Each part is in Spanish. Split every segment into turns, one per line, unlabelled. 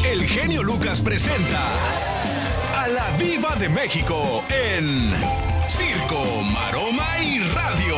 el genio Lucas presenta a la Diva de México en Circo, Maroma y Radio.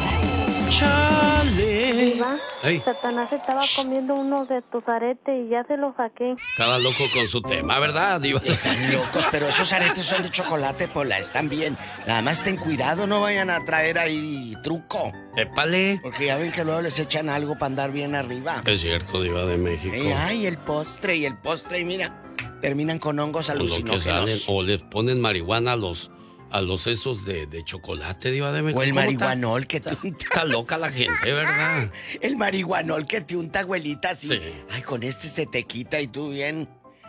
Chale.
Diva,
Ey.
Satanás estaba comiendo uno de tus aretes y ya se los saqué.
Cada loco con su tema, ¿verdad, Diva?
Están locos, pero esos aretes son de chocolate, Pola, están bien. Nada más ten cuidado, no vayan a traer ahí truco.
Épale.
Porque ya ven que luego les echan algo para andar bien arriba.
Es cierto, Diva de México.
Ay, el postre, y mira, terminan con hongos
Con lo que
alucinógenos.
salen, o les ponen marihuana a los estos de chocolate, Diva de México.
O el
¿Cómo
marihuanol que te unta.
Está loca la gente, ¿verdad?
El marihuanol que te unta, abuelita, así.
Sí.
Ay, con este se te quita y tú bien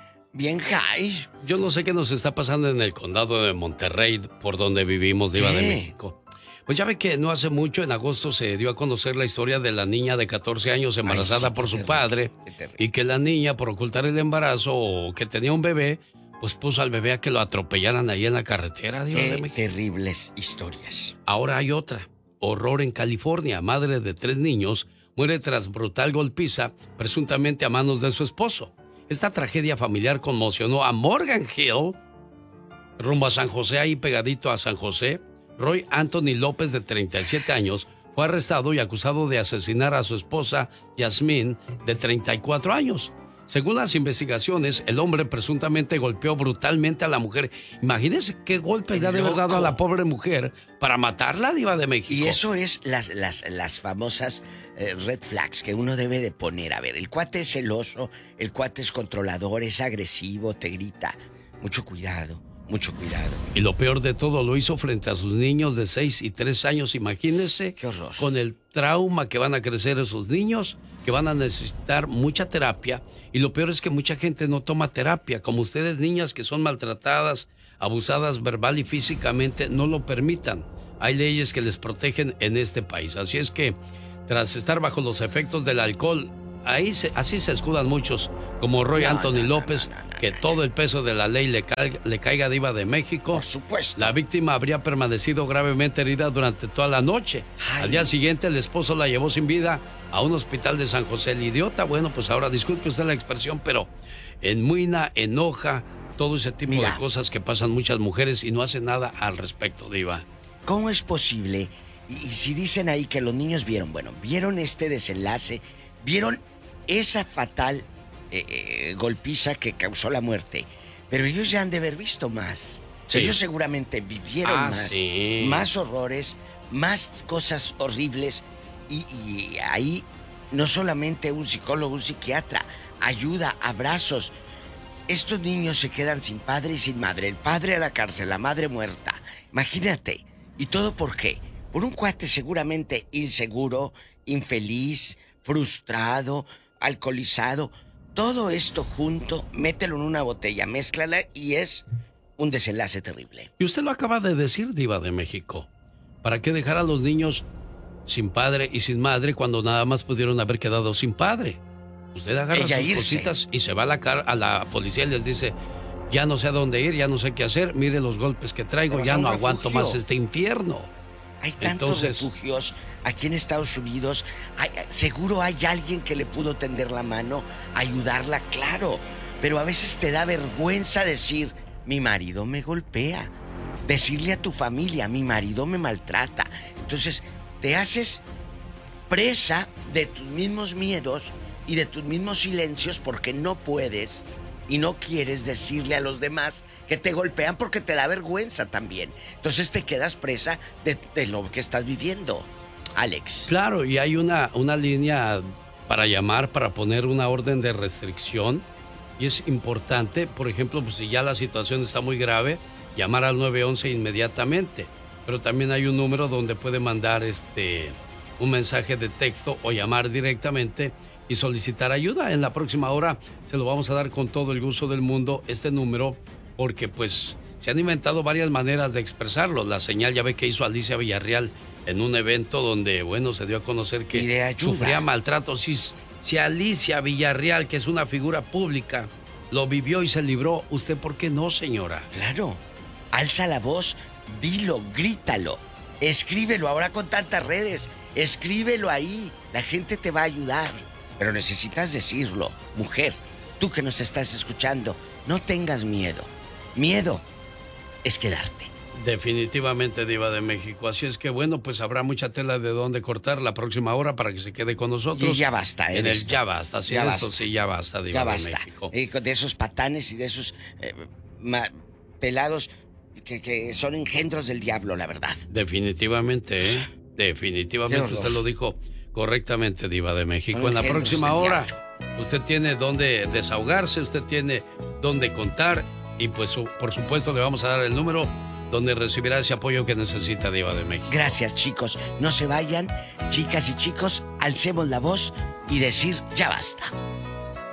high.
Yo no sé qué nos está pasando en el condado de Monterrey, por donde vivimos, Diva de
¿Qué?
México. Pues ya ve que no hace mucho, en agosto, se dio a conocer la historia de la niña de 14 años embarazada
sí,
por
qué
su
terrible,
padre.
qué terrible.
Y que la niña, por ocultar el embarazo o que tenía un bebé, pues puso al bebé a que lo atropellaran ahí en la carretera, Diva de
Qué
México.
terribles historias.
Ahora hay otra. Horror en California. Madre de 3 niños muere tras brutal golpiza, presuntamente a manos de su esposo. Esta tragedia familiar conmocionó a Morgan Hill, rumbo a San José, ahí pegadito a San José. Roy Anthony López, de 37 años, fue arrestado y acusado de asesinar a su esposa, Yasmín, de 34 años. Según las investigaciones, el hombre presuntamente golpeó brutalmente a la mujer. Imagínense qué golpe le ha de haber dado a la pobre mujer para matarla, Diva de México.
Y eso es las famosas red flags que uno debe de poner. A ver, el cuate es celoso, el cuate es controlador, es agresivo, te grita. Mucho cuidado, mucho cuidado.
Y lo peor de todo, lo hizo frente a sus niños de 6 y 3 años. Imagínense
Qué horror.
con el trauma que van a crecer esos niños, que van a necesitar mucha terapia. Y lo peor es que mucha gente no toma terapia. Como ustedes, niñas que son maltratadas, abusadas verbal y físicamente, no lo permitan. Hay leyes que les protegen en este país. Así es que, tras estar bajo los efectos del alcohol, así se escudan muchos, como Roy Anthony López, que todo el peso de la ley le caiga, Diva de México.
Por supuesto.
La víctima habría permanecido gravemente herida durante toda la noche.
Ay.
Al día siguiente, el esposo la llevó sin vida a un hospital de San José. El idiota, bueno, pues ahora disculpe usted la expresión, pero enmuina, enoja, todo ese tipo
Mira.
de cosas que pasan muchas mujeres y no hace nada al respecto, Diva.
¿Cómo es posible? Y si dicen ahí que los niños vieron este desenlace, vieron esa fatal golpiza que causó la muerte, pero ellos ya han de haber visto más.
Sí.
Ellos seguramente vivieron más,
sí.
más horrores, más cosas horribles, y ahí no solamente un psicólogo, un psiquiatra, ayuda, abrazos. Estos niños se quedan sin padre y sin madre, el padre a la cárcel, la madre muerta. Imagínate. ¿Y todo por qué? Por un cuate seguramente inseguro, infeliz, frustrado, alcoholizado. Todo esto junto, mételo en una botella, mézclala y es un desenlace terrible.
Y usted lo acaba de decir, Diva de México. ¿Para qué dejar a los niños sin padre y sin madre cuando nada más pudieron haber quedado sin padre? Usted agarra
Ella
sus
irse.
cositas y se va a la policía y les dice: ya no sé a dónde ir, ya no sé qué hacer, mire los golpes que traigo,
Pero
ya
es un
no aguanto
refugio.
más este infierno.
Hay tantos
Entonces,
refugios aquí en Estados Unidos. Seguro hay alguien que le pudo tender la mano, ayudarla, claro. Pero a veces te da vergüenza decir: mi marido me golpea. Decirle a tu familia: mi marido me maltrata. Entonces te haces presa de tus mismos miedos y de tus mismos silencios porque no puedes y no quieres decirle a los demás que te golpean porque te da vergüenza también. Entonces te quedas presa de lo que estás viviendo, Alex.
claro, y hay una línea para llamar, para poner una orden de restricción. Y es importante, por ejemplo, pues si ya la situación está muy grave, llamar al 911 inmediatamente. Pero también hay un número donde puede mandar un mensaje de texto o llamar directamente y solicitar ayuda. En la próxima hora se lo vamos a dar con todo el gusto del mundo, este número, porque pues se han inventado varias maneras de expresarlo. La señal, ya ve que hizo Alicia Villarreal en un evento donde, bueno, se dio a conocer
Y de
que
ayuda.
sufría maltrato. Si Alicia Villarreal, que es una figura pública, lo vivió y se libró, ¿usted por qué no, señora?
Claro, alza la voz, dilo, grítalo, escríbelo ahora con tantas redes, escríbelo ahí, la gente te va a ayudar. Pero necesitas decirlo, mujer, tú que nos estás escuchando, no tengas miedo. Miedo es quedarte.
Definitivamente, Diva de México. Así es que bueno, pues habrá mucha tela de dónde cortar la próxima hora para que se quede con nosotros.
Y ya basta,
en el ya basta, sí,
ya
eso
basta.
sí, ya basta, Diva
Ya
de
basta.
México.
De esos patanes y de esos pelados que son engendros del diablo, la verdad.
Definitivamente, ¿eh? Definitivamente, usted lo dijo correctamente, Diva de México. En la próxima hora, usted tiene donde desahogarse, usted tiene donde contar y pues por supuesto le vamos a dar el número donde recibirá ese apoyo que necesita, Diva de México.
Gracias, chicos. No se vayan, chicas y chicos, alcemos la voz y decir ya basta.